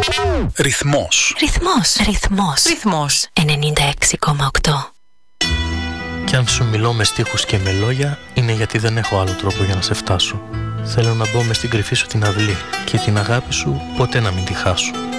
Ρυθμός. Ρυθμός. Ρυθμός. Ρυθμός. 96,8. Κι αν σου μιλώ με στίχους και με λόγια, είναι γιατί δεν έχω άλλο τρόπο για να σε φτάσω. Θέλω να μπω μες στην κρυφή σου την αυλή και την αγάπη σου ποτέ να μην τη χάσω.